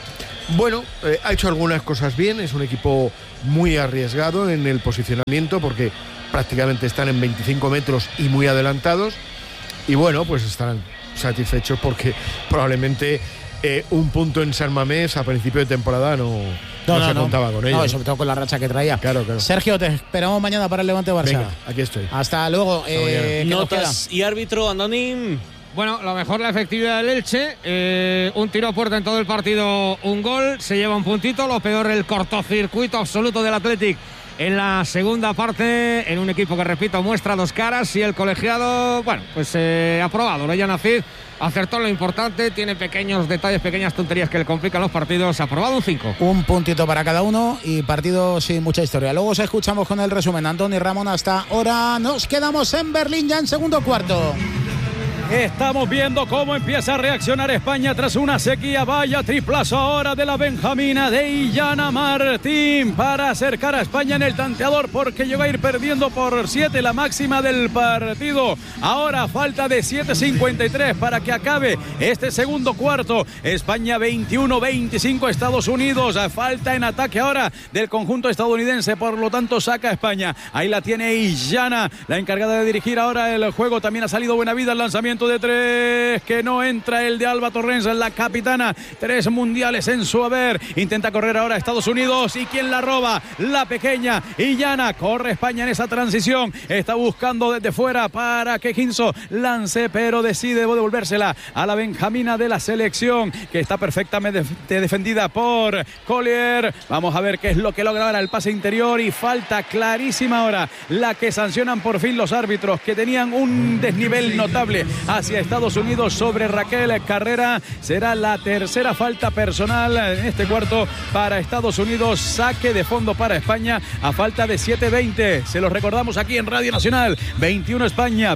Bueno, ha hecho algunas cosas bien, es un equipo muy arriesgado en el posicionamiento porque prácticamente están en 25 metros y muy adelantados, y bueno, pues están satisfechos porque probablemente un punto en San Mamés a principio de temporada no se contaba con ello. No, sobre todo con la racha que traía. Claro. Sergio, te esperamos mañana para el Levante Barça. Venga, aquí estoy. Hasta luego. Notas y árbitro, Andonín. Bueno, lo mejor la efectividad del Elche, un tiro a puerta en todo el partido, un gol, se lleva un puntito. Lo peor, el cortocircuito absoluto del Athletic en la segunda parte, en un equipo que, repito, muestra dos caras, y el colegiado, bueno, pues ha probado. Orellana Cid acertó lo importante, tiene pequeños detalles, pequeñas tonterías que le complican los partidos. Ha probado un 5. Un puntito para cada uno y partido sin mucha historia. Luego os escuchamos con el resumen. Antón y Ramón, hasta ahora nos quedamos en Berlín ya en segundo cuarto. Estamos viendo cómo empieza a reaccionar España tras una sequía. Vaya triplazo ahora de la benjamina de Illana Martín para acercar a España en el tanteador, porque llegó a ir perdiendo por 7, la máxima del partido. Ahora falta de 7:53 para que acabe este segundo cuarto. España 21-25 Estados Unidos. Falta en ataque ahora del conjunto estadounidense, por lo tanto saca a España. Ahí la tiene Illana, la encargada de dirigir ahora el juego. También ha salido buena vida el lanzamiento de 3 que no entra, el de Alba Torrens, la capitana, 3 mundiales en su haber. Intenta correr ahora Estados Unidos, y ¿quién la roba? La pequeña Illana. Corre España en esa transición, está buscando desde fuera para que Ginso lance, pero decide devolvérsela a la benjamina de la selección, que está perfectamente defendida por Collier. Vamos a ver qué es lo que logra ahora el pase interior, y falta clarísima ahora la que sancionan por fin los árbitros, que tenían un desnivel notable hacia Estados Unidos sobre Raquel Carrera. Será la tercera falta personal en este cuarto para Estados Unidos. Saque de fondo para España a falta de 7:20. Se los recordamos aquí en Radio Nacional. 21 España,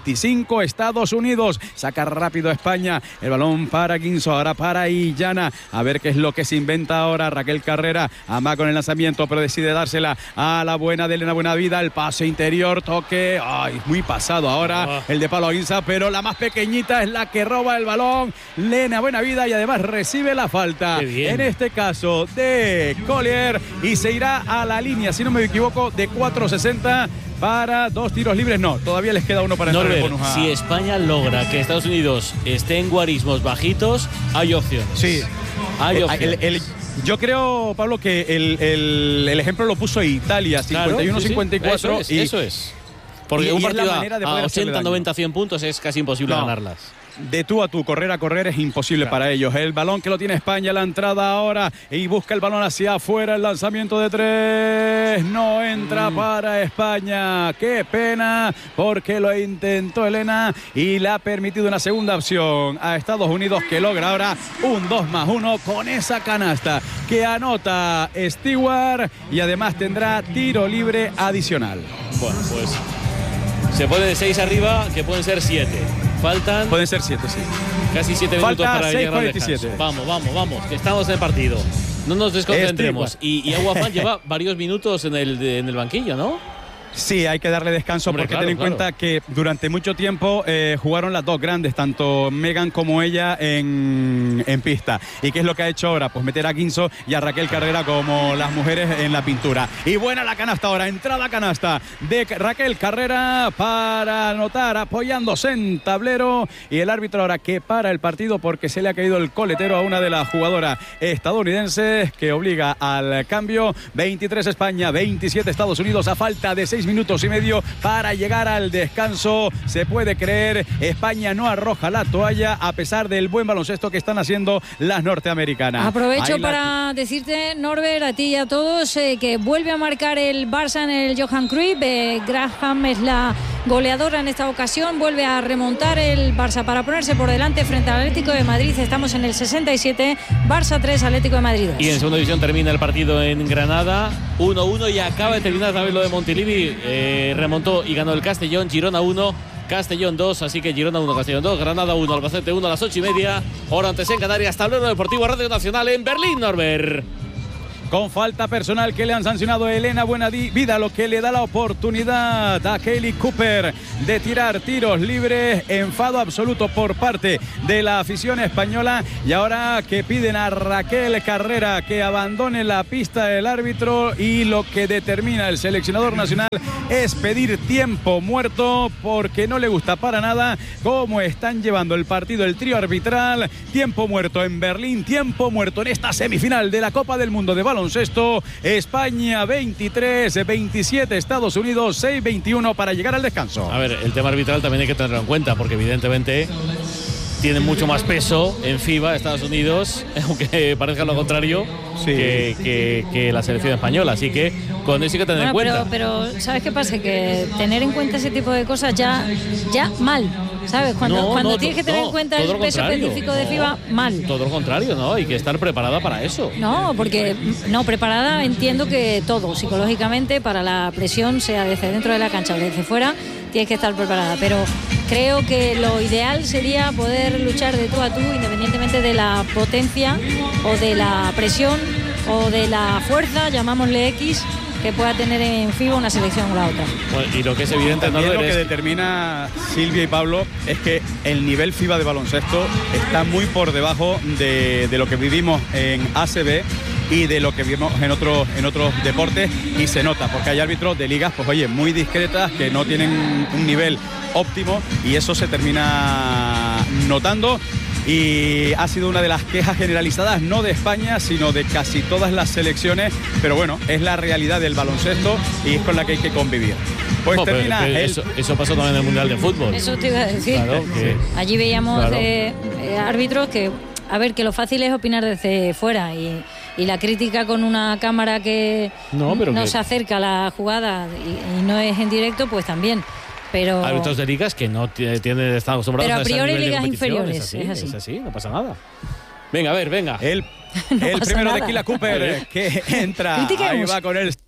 25 Estados Unidos. Saca rápido España. El balón para Ginso, ahora para Illana. A ver qué es lo que se inventa ahora Raquel Carrera. Ama con el lanzamiento, pero decide dársela a la buena de Elena Buenavida. El pase interior, toque. Ay, muy pasado ahora el de Pablo Aguinza, pero la más pequeñita es la que roba el balón, Lena Buenavida, y además recibe la falta, en este caso de Collier, y se irá a la línea, si no me equivoco, de 4.60 para 2 tiros libres. No, todavía les queda uno para entrar en el bonus. Si España logra que Estados Unidos esté en guarismos bajitos, hay opciones. Sí, hay opciones. Yo creo, Pablo, que el ejemplo lo puso Italia, 51-54. Sí. Eso es. Porque un partido a 80, 90, 100 puntos es casi imposible ganarlas. De tú a tú, correr a correr es imposible para ellos. El balón que lo tiene España, la entrada ahora, y busca el balón hacia afuera, el lanzamiento de 3 no entra para España. Qué pena, porque lo intentó Elena y le ha permitido una segunda opción a Estados Unidos, que logra ahora un 2+1 con esa canasta que anota Stewart, y además tendrá tiro libre adicional. Bueno, pues se pone de 6 arriba, que pueden ser 7. Pueden ser 7, sí. Casi 7 minutos para llegar al descanso. Vamos, que estamos en el partido. No nos desconcentremos. Y Aguafán lleva varios minutos en el banquillo, ¿no? Sí, hay que darle descanso, porque ten en cuenta que durante mucho tiempo jugaron las dos grandes, tanto Megan como ella en pista. ¿Y qué es lo que ha hecho ahora? Pues meter a Ginso y a Raquel Carrera como las mujeres en la pintura. Y buena la canasta ahora, entrada canasta de Raquel Carrera para anotar, apoyándose en tablero, y el árbitro ahora que para el partido porque se le ha caído el coletero a una de las jugadoras estadounidenses, que obliga al cambio. 23 España, 27 Estados Unidos, a falta de 6 minutos y medio para llegar al descanso. Se puede creer, España no arroja la toalla a pesar del buen baloncesto que están haciendo las norteamericanas. Aprovecho para decirte, Norbert, a ti y a todos, que vuelve a marcar el Barça en el Johan Cruyff. Graham es la goleadora en esta ocasión, vuelve a remontar el Barça para ponerse por delante frente al Atlético de Madrid. Estamos en el 67, Barça 3, Atlético de Madrid 2. Y en segunda división termina el partido en Granada, 1-1, y acaba de terminar también lo de Montilivi. Remontó y ganó el Castellón, Girona 1, Castellón 2, así que Girona 1, Castellón 2, Granada 1, Albacete 1 a las 8:30. Hora antes en Canarias, tablero deportivo Radio Nacional en Berlín, Norbert. con falta personal que le han sancionado a Elena Buenavida, lo que le da la oportunidad a Kaylee Cooper de tirar tiros libres. Enfado absoluto por parte de la afición española, y ahora que piden a Raquel Carrera que abandone la pista del árbitro, y lo que determina el seleccionador nacional es pedir tiempo muerto, porque no le gusta para nada cómo están llevando el partido el trío arbitral. Tiempo muerto en Berlín, tiempo muerto en esta semifinal de la Copa del Mundo de baloncesto. España 23, 27 Estados Unidos 6-21 para llegar al descanso. A ver, el tema arbitral también hay que tenerlo en cuenta, porque evidentemente tiene mucho más peso en FIBA Estados Unidos, aunque parezca lo contrario, sí, que la selección española. Así que con eso hay que tener en cuenta. Pero ¿sabes qué pasa? Que tener en cuenta ese tipo de cosas ya mal, ¿sabes? Cuando tienes que tener en cuenta el peso específico de FIBA, mal. Todo lo contrario, ¿no? Hay que estar preparada para eso. No, porque preparada entiendo que todo, psicológicamente, para la presión, sea desde dentro de la cancha o desde fuera, tienes que estar preparada. Pero creo que lo ideal sería poder luchar de tú a tú, independientemente de la potencia o de la presión o de la fuerza, llamámosle X, que pueda tener en FIBA una selección o la otra. Bueno, y lo que es evidente, también lo que determina Silvia y Pablo es que el nivel FIBA de baloncesto está muy por debajo de lo que vivimos en ACB y de lo que vimos en otros deportes, y se nota, porque hay árbitros de ligas, pues oye, muy discretas, que no tienen un nivel óptimo, y eso se termina notando. Y ha sido una de las quejas generalizadas, no de España, sino de casi todas las selecciones, pero bueno, es la realidad del baloncesto y es con la que hay que convivir. Pues no, termina eso pasó también en el Mundial de Fútbol. Eso te iba a decir. Claro, allí veíamos árbitros que, a ver, que lo fácil es opinar desde fuera, y la crítica con una cámara que no se acerca a la jugada y no es en directo, pues también. Pero árbitros de ligas que no tienen estado acostumbrados a ese nivel de competición. Pero a priori ligas inferiores, es así, no pasa nada. Venga. El primero nada. De Kaylee Cooper que entra. Ahí va con él.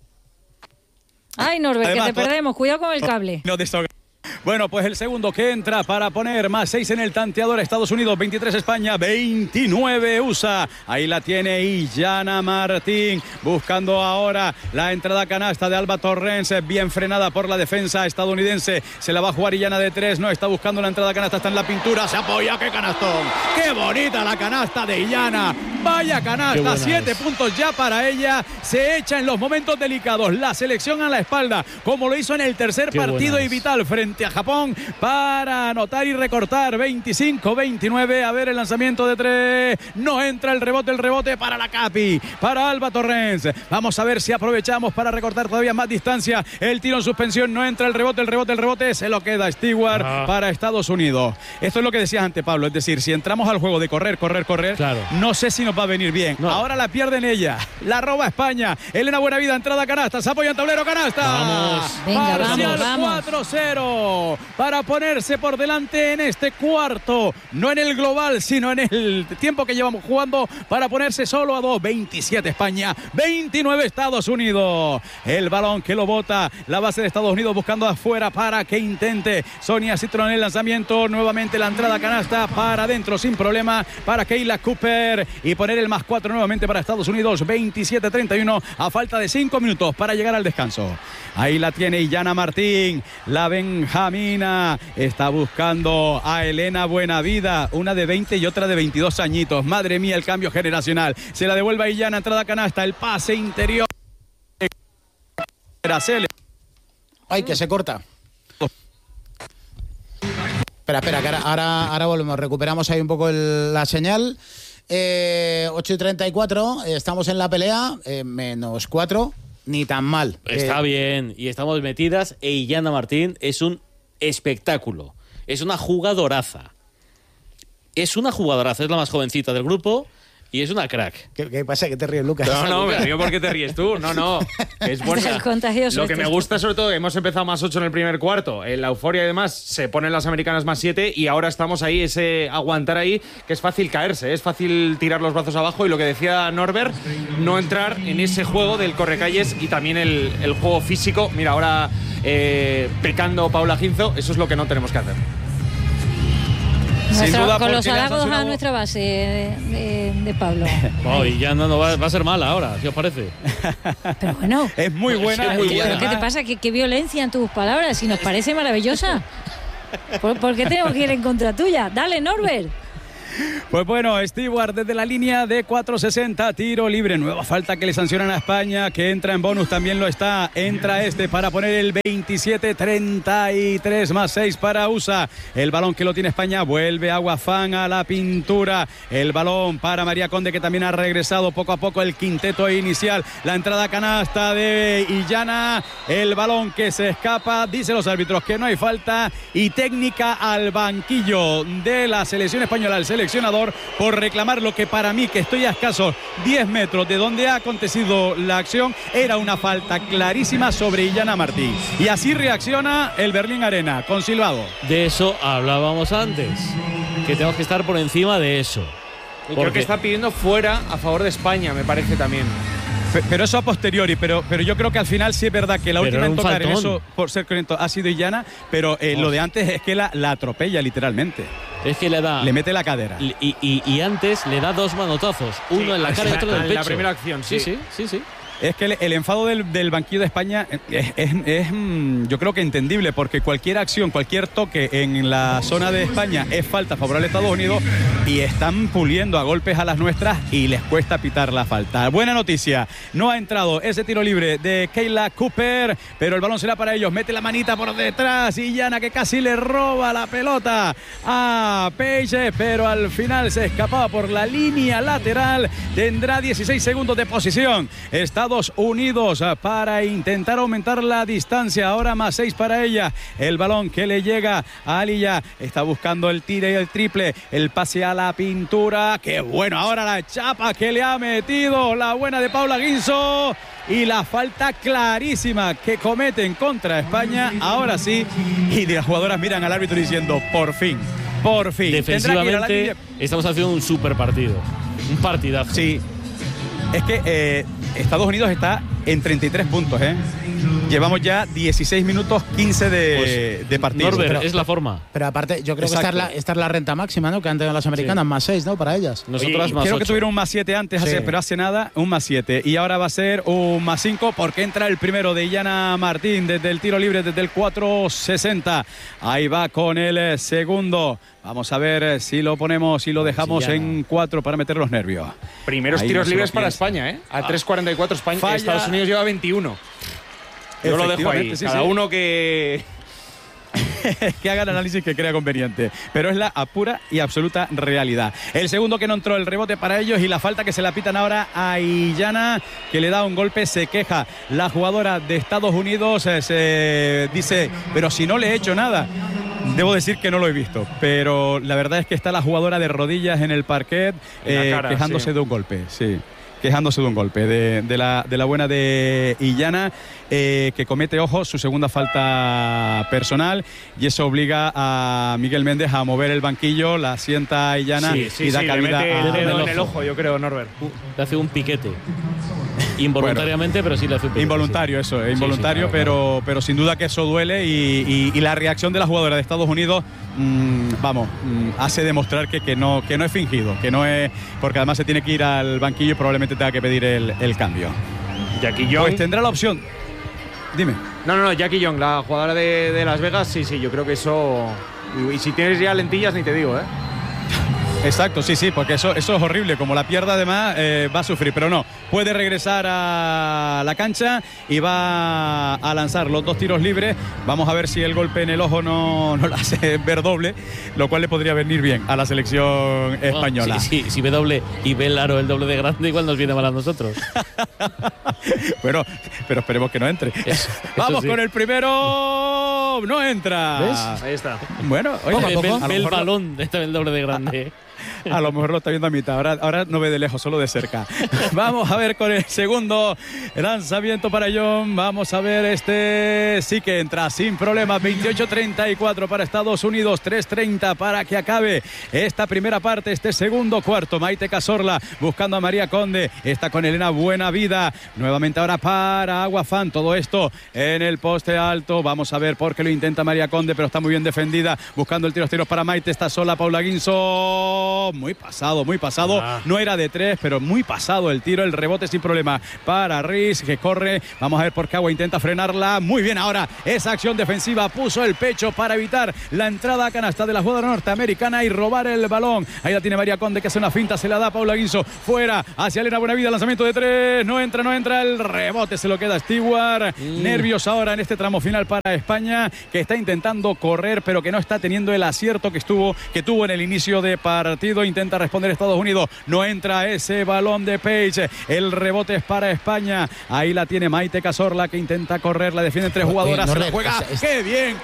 Ay, Norbert, además, que te perdemos. Cuidado con el cable. Bueno, pues el segundo que entra para poner más 6 en el tanteador. Estados Unidos 23, España 29 USA. Ahí la tiene Iyana Martín, buscando ahora la entrada canasta de Alba Torrens, bien frenada por la defensa estadounidense. Se la va a jugar Iyana de 3, no está buscando la entrada canasta, está en la pintura, se apoya. ¡Qué canastón! ¡Qué bonita la canasta de Iyana! Vaya canasta, 7 puntos ya para ella. Se echa en los momentos delicados la selección a la espalda, como lo hizo en el tercer partido y vital frente a Japón, para anotar y recortar. 25-29. A ver el lanzamiento de 3, no entra el rebote para la Capi, para Alba Torrens. Vamos a ver si aprovechamos para recortar todavía más distancia. El tiro en suspensión, no entra el rebote, se lo queda Stewart para Estados Unidos. Esto es lo que decías antes, Pablo, es decir, si entramos al juego de correr, claro, no sé si nos va a venir bien. No. Ahora la pierden ella, la roba España. Elena Buenavida, entrada canasta, se apoya en tablero, canasta. Vamos. Venga, vamos. 4-0 para ponerse por delante en este cuarto, no en el global, sino en el tiempo que llevamos jugando, para ponerse solo a 2. 27 España, 29 Estados Unidos. El balón que lo bota la base de Estados Unidos, buscando afuera para que intente Sonia Citron el lanzamiento. Nuevamente la entrada canasta para adentro sin problema para Kaylee Cooper, y poner el +4 nuevamente para Estados Unidos. 27-31 a falta de 5 minutos para llegar al descanso. Ahí la tiene Iyana Martín, la benjamina, está buscando a Elena Buenavida, una de 20 y otra de 22 añitos. Madre mía, el cambio generacional. Se la devuelve a Iyana, entrada canasta, el pase interior. Ay, que se corta. Espera, que ahora volvemos, recuperamos ahí un poco la señal. 8:34, estamos en la pelea, -4. Ni tan mal. Está bien, y estamos metidas. E Iyana Martín es un espectáculo. Es una jugadoraza. Es la más jovencita del grupo y es una crack. ¿Qué pasa? ¿Qué te ríes, Lucas? No, me río porque te ríes tú. No. Es buena. Lo que me gusta, sobre todo, hemos empezado +8 en el primer cuarto. En la euforia y demás se ponen las americanas +7 y ahora estamos ahí, ese aguantar ahí, que es fácil caerse, es fácil tirar los brazos abajo, y lo que decía Norbert, no entrar en ese juego del correcalles y también el juego físico. Mira, ahora pecando Paula Ginzo, eso es lo que no tenemos que hacer. Sin duda, con los halagos a nuestra base de Pablo. Y ya no va a ser mala ahora, ¿qué os parece? Pero bueno. Es muy buena. ¿Pero qué te pasa? ¿Qué violencia en tus palabras? Si nos parece maravillosa. ¿Por qué tengo que ir en contra tuya? Dale, Norbert. Pues bueno, Stewart desde la línea de 4.60, tiro libre, nueva falta que le sancionan a España, que entra en bonus, también lo está, entra para poner el 27-33 más 6 para USA, el balón que lo tiene España, vuelve Aguafán a la pintura, el balón para María Conde, que también ha regresado poco a poco el quinteto inicial, la entrada canasta de Illana, el balón que se escapa, dicen los árbitros que no hay falta, y técnica al banquillo de la selección española, el seleccionador, por reclamar lo que para mí, que estoy a escasos 10 metros de donde ha acontecido la acción, era una falta clarísima sobre Illana Martín. Y así reacciona el Berlín Arena, con silbado. De eso hablábamos antes, que tenemos que estar por encima de eso. Y creo que está pidiendo fuera a favor de España, me parece también. Pero eso a posteriori, pero yo creo que al final sí es verdad que la última en tocar en eso, por ser correcto, ha sido Illana, pero lo de antes es que la atropella literalmente. Es que le mete la cadera. Y antes le da 2 manotazos, uno en la cara y otro en el pecho. La primera acción, sí. Es que el enfado del banquillo de España es yo creo que entendible, porque cualquier acción, cualquier toque en la zona de España es falta favorable a Estados Unidos, y están puliendo a golpes a las nuestras y les cuesta pitar la falta. Buena noticia, no ha entrado ese tiro libre de Kayla Cooper, pero el balón será para ellos, mete la manita por detrás, y Illana, que casi le roba la pelota a Paige, pero al final se escapaba por la línea lateral, tendrá 16 segundos de posición. Estados Unidos para intentar aumentar la distancia, ahora más 6 para ella, el balón que le llega a Aliyah, está buscando el tiro y el triple, el pase a la pintura, qué bueno, ahora la chapa que le ha metido, la buena de Paula Guinzo, y la falta clarísima que cometen contra España, ahora sí, y las jugadoras miran al árbitro diciendo, por fin. Defensivamente estamos haciendo un super partido, un partidazo. Sí, es que Estados Unidos está en 33 puntos, Llevamos ya 16 minutos 15 de partido. Norbert, es la forma. Pero aparte, yo creo que esta es la renta máxima, ¿no? Que han tenido las americanas, más 6, ¿no? Para ellas. Nosotras más creo 8. que tuvieron un más 7 antes, pero hace nada, un más 7. Y ahora va a ser un más 5, porque entra el primero de Illana Martín desde el tiro libre, desde el 4.60. Ahí va con el segundo. Vamos a ver si lo ponemos, si lo dejamos en 4 para meter los nervios. Primeros tiros libres para España, A 3.44 España. Falla. Estados Unidos lleva 21. Yo lo dejo ahí. Cada uno que haga el análisis que crea conveniente, pero es la pura y absoluta realidad. El segundo que no entró, el rebote para ellos, y la falta que se la pitan ahora a Illana, que le da un golpe, se queja la jugadora de Estados Unidos, se dice, pero si no le he hecho nada. Debo decir que no lo he visto, pero la verdad es que está la jugadora de rodillas en el parquet, quejándose de un golpe, quejándose de un golpe de la buena de Illana, que comete, ojo, su segunda falta personal, y eso obliga a Miguel Méndez a mover el banquillo, la sienta a Illana y da cabida el dedo en el ojo, yo creo, Norbert. Le hace un piquete. Involuntariamente, pero sí le hace un piquete. Involuntario, involuntario, claro. pero sin duda que eso duele, y la reacción de la jugadora de Estados Unidos hace demostrar que no es fingido, que no es, porque además se tiene que ir al banquillo y probablemente tenga que pedir el cambio. Jackie Young. Pues tendrá la opción. Dime. No, Jackie Young, la jugadora de Las Vegas, sí, yo creo que eso. Y si tienes ya lentillas, ni te digo, Exacto, sí, porque eso es horrible. Como la pierda, además, va a sufrir, pero no. Puede regresar a la cancha y va a lanzar los 2 tiros libres. Vamos a ver si el golpe en el ojo no lo hace ver doble, lo cual le podría venir bien a la selección española. Si ve doble y ve el aro el doble de grande, igual nos viene mal a nosotros. Pero esperemos que no entre. Vamos con el primero. No entra. ¿Ves? Ahí está. Bueno, oye, ve el balón, el doble de grande. A lo mejor lo está viendo a mitad. Ahora no ve de lejos, solo de cerca. Vamos a ver con el segundo lanzamiento para John. Vamos a ver sí que entra sin problemas. 28-34 para Estados Unidos. 3-30 para que acabe esta primera parte, este segundo cuarto. Maite Cazorla buscando a María Conde. Está con Elena Buenavida. Nuevamente ahora para Agua Fan. Todo esto en el poste alto. Vamos a ver por qué lo intenta María Conde, pero está muy bien defendida. Buscando el tiros para Maite. Está sola Paula Guinzo. Muy pasado. No era de 3, pero muy pasado el tiro. El rebote sin problema para Riz, que corre. Vamos a ver por qué Agua intenta frenarla. Muy bien ahora esa acción defensiva. Puso el pecho para evitar la entrada a canasta de la jugadora norteamericana y robar el balón. Ahí la tiene María Conde, que hace una finta. Se la da Paula Guinzo. Fuera hacia Elena Buenavida. Lanzamiento de 3. No entra. El rebote se lo queda Stewart. Nervios ahora en este tramo final para España, que está intentando correr, pero que no está teniendo el acierto que tuvo en el inicio de partido. Intenta responder Estados Unidos. No entra ese balón de Page. El rebote es para España. Ahí la tiene Maite Cazorla, que intenta correr. La defienden 3 jugadoras. Se la juega. ¡Qué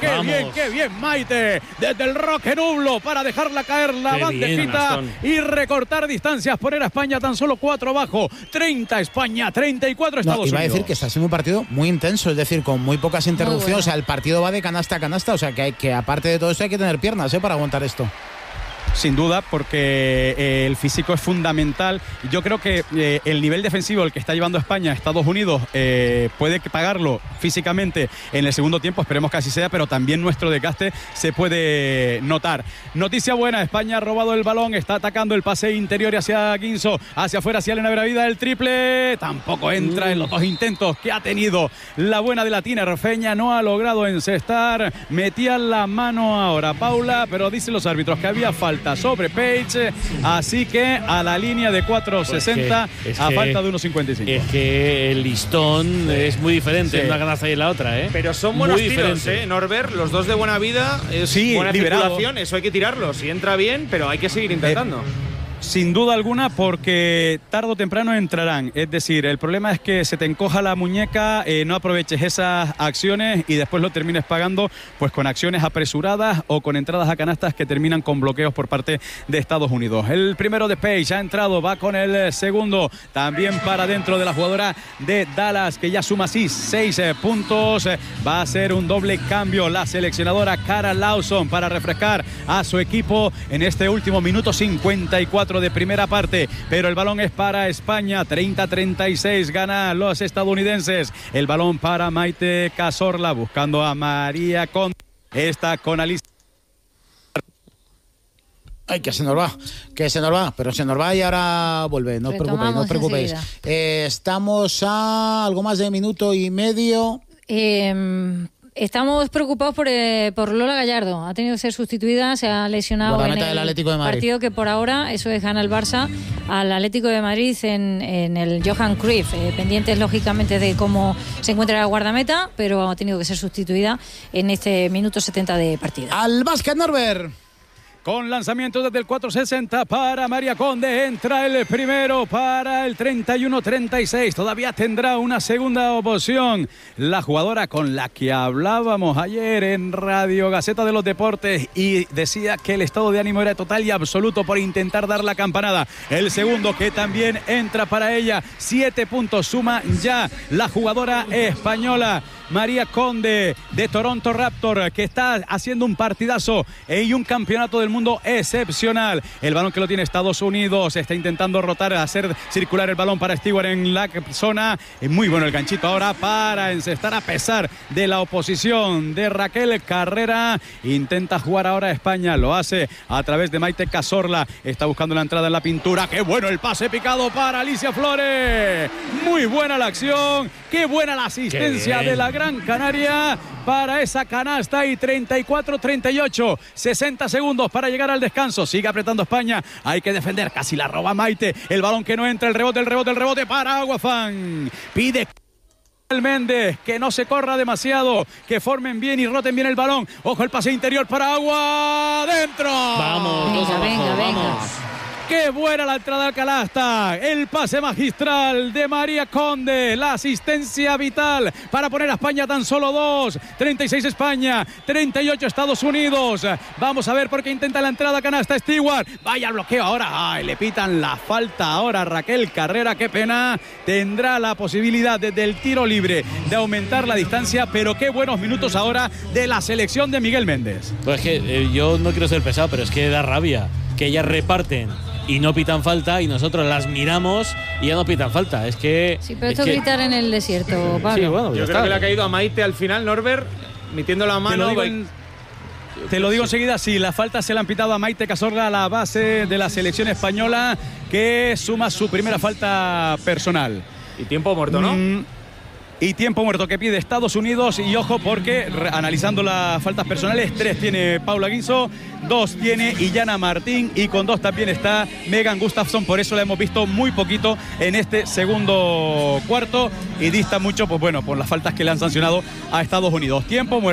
bien, Maite! Desde el Roque Nublo para dejarla caer la bandejita y recortar distancias. Poner a España tan solo 4 abajo. 30 España, 34 Estados Unidos. Iba a decir que está siendo un partido muy intenso, es decir, con muy pocas interrupciones. Bueno. O sea, el partido va de canasta a canasta. O sea, que aparte de todo eso hay que tener piernas para aguantar esto. Sin duda, porque el físico es fundamental. Yo creo que el nivel defensivo el que está llevando España a Estados Unidos puede pagarlo físicamente en el segundo tiempo, esperemos que así sea, pero también nuestro desgaste se puede notar. Noticia buena, España ha robado el balón, está atacando el pase interior hacia Guinzo, hacia afuera, hacia Elena Buenavida, el triple tampoco entra en los 2 intentos que ha tenido la buena de la tinerfeña. No ha logrado encestar, metía la mano ahora Paula, pero dicen los árbitros que había falta sobre Page, así que a la línea de 4.60 a falta de 1.55. Es que el listón es muy diferente en una canasta y en la otra, Pero son buenos tiros, Norbert, los 2 de Buenavida, buena circulación, eso hay que tirarlo, si entra bien, pero hay que seguir intentando. Sin duda alguna, porque tarde o temprano entrarán. Es decir, el problema es que se te encoja la muñeca, no aproveches esas acciones y después lo termines pagando pues con acciones apresuradas o con entradas a canastas que terminan con bloqueos por parte de Estados Unidos. El primero de Page ha entrado, va con el segundo, también para dentro de la jugadora de Dallas, que ya suma 6 puntos. Va a ser un doble cambio la seleccionadora Cara Lawson para refrescar a su equipo en este último minuto 54 de primera parte, pero el balón es para España. 30-36 gana los estadounidenses. El balón para Maite Cazorla buscando a María Conde. Está con Alicia. Ay, que se nos va, pero se nos va y ahora vuelve, no os preocupéis. Estamos a algo más de minuto y medio. Estamos preocupados por Lola Gallardo. Ha tenido que ser sustituida, se ha lesionado en el partido que por ahora, eso es, gana el Barça al Atlético de Madrid en el Johan Cruyff. Pendientes, lógicamente, de cómo se encuentra la guardameta, pero ha tenido que ser sustituida en este minuto 70 de partido. Al básquet, Norbert. Con lanzamiento desde el 4.60 para María Conde. Entra el primero para el 31-36. Todavía tendrá una segunda opción. La jugadora con la que hablábamos ayer en Radio Gaceta de los Deportes y decía que el estado de ánimo era total y absoluto por intentar dar la campanada. El segundo que también entra para ella. 7 puntos suma ya la jugadora española María Conde de Toronto Raptor, que está haciendo un partidazo y un campeonato del mundo excepcional. El balón que lo tiene Estados Unidos, está intentando rotar, hacer circular el balón para Stewart en la zona. Muy bueno el ganchito ahora para encestar a pesar de la oposición de Raquel Carrera. Intenta jugar ahora España, lo hace a través de Maite Cazorla. Está buscando la entrada en la pintura. ¡Qué bueno el pase picado para Alicia Flores! Muy buena la acción, qué buena la asistencia de la Gran Canaria para esa canasta. Y 34-38, 60 segundos para llegar al descanso. Sigue apretando España, hay que defender, casi la roba Maite. El balón que no entra, el rebote para Aguafán. Pide Méndez que no se corra demasiado, que formen bien y roten bien el balón. Ojo el pase interior para Agua, dentro. Vamos, venga. ¡Qué buena la entrada al canasta! El pase magistral de María Conde. La asistencia vital para poner a España tan solo 2. 36 España, 38 Estados Unidos. Vamos a ver por qué intenta la entrada a canasta Stewart. Vaya bloqueo ahora. ¡Ay! Le pitan la falta ahora Raquel Carrera. ¡Qué pena! Tendrá la posibilidad desde el tiro libre de aumentar la distancia, pero qué buenos minutos ahora de la selección de Miguel Méndez. Pues es que yo no quiero ser pesado, pero es que da rabia que ellas reparten y no pitan falta y nosotros las miramos y ya no pitan falta. Es que... Sí, pero esto gritar en el desierto, Pablo. Sí, bueno, yo creo que le ha caído a Maite al final, Norbert, metiendo la mano. Te lo digo enseguida, sí, la falta se la han pitado a Maite Cazorla, la base de la selección española, que suma su primera falta personal. Y tiempo muerto, ¿no? Y tiempo muerto que pide Estados Unidos. Y ojo porque analizando las faltas personales, 3 tiene Paula Guinzo, 2 tiene Illana Martín y con 2 también está Megan Gustafsson. Por eso la hemos visto muy poquito en este segundo cuarto y dista mucho, pues bueno, por las faltas que le han sancionado a Estados Unidos. Tiempo muerto.